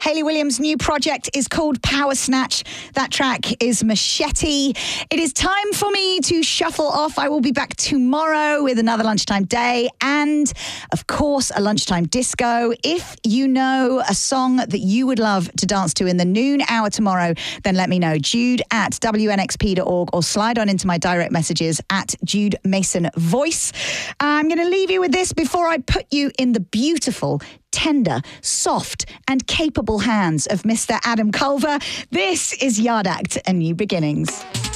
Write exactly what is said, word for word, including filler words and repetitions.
Hayley Williams' new project is called Power Snatch. That track is Machete. It is time for me to shuffle off. I will be back tomorrow with another lunchtime day and, of course, a lunchtime disco. If you know a song that you would love to dance to in the noon hour tomorrow, then let me know. Jude at w n x p dot org or slide on into my direct messages at Jude Mason Voice. I'm going to leave you with this before I put you in the beautiful, tender, soft and capable hands of Mister Adam Culver. This is Yard Act and New Beginnings.